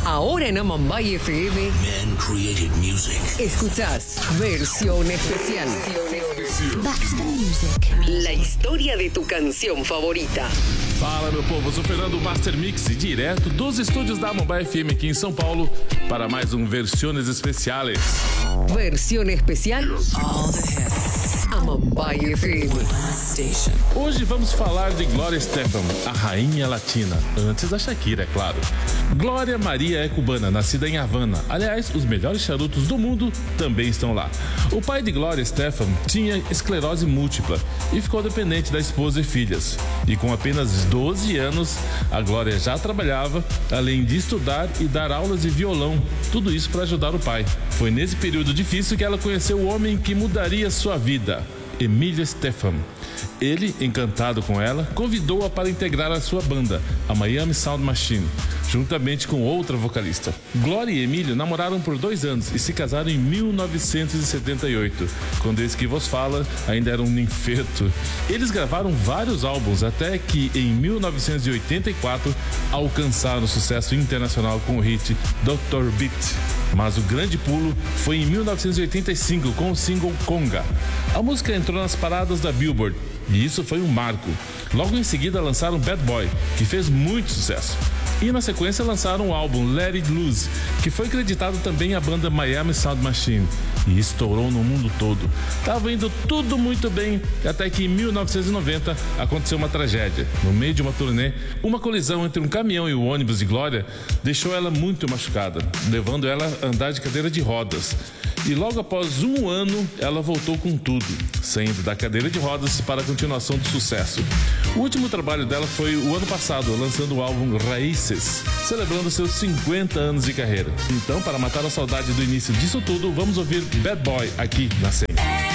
Ahora en Amambay FM. Man created music. Escuchás Versión Especial. Back to the music. La historia de tu canción favorita. Fala, meu povo, eu sou Fernando Master Mix, direto dos estúdios da Amambay FM aqui em São Paulo para mais um Versiones Especiales. Versión Especial. All the hits. Amambay FM. Station. Hoje vamos falar de Gloria Estefan, a rainha latina, antes da Shakira, é claro. Glória Maria é cubana, nascida em Havana. Aliás, os melhores charutos do mundo também estão lá. O pai de Gloria Estefan tinha esclerose múltipla e ficou dependente da esposa e filhas. E com apenas 12 anos, a Glória já trabalhava, além de estudar e dar aulas de violão. Tudo isso para ajudar o pai. Foi nesse período difícil que ela conheceu o homem que mudaria sua vida, Emílio Estefan. Ele, encantado com ela, convidou-a para integrar a sua banda, a Miami Sound Machine, juntamente com outra vocalista. Glória e Emílio namoraram por 2 anos e se casaram em 1978, quando esse que vos fala ainda era um ninfeto. Eles gravaram vários álbuns até que, em 1984, alcançaram sucesso internacional com o hit Dr. Beat. Mas o grande pulo foi em 1985 com o single Conga. A música entrou nas paradas da Billboard e isso foi um marco. Logo em seguida lançaram Bad Boy, que fez muito sucesso. E na sequência lançaram o álbum Let It Loose, que foi creditado também à banda Miami Sound Machine e estourou no mundo todo. Tava indo tudo muito bem, até que em 1990 aconteceu uma tragédia. No meio de uma turnê, uma colisão entre um caminhão e o ônibus de Glória deixou ela muito machucada, levando ela a andar de cadeira de rodas. E logo após 1 ano, ela voltou com tudo, saindo da cadeira de rodas para a continuação do sucesso. O último trabalho dela foi o ano passado, lançando o álbum Raíces, celebrando seus 50 anos de carreira. Então, para matar a saudade do início disso tudo, vamos ouvir Bad Boy aqui na série.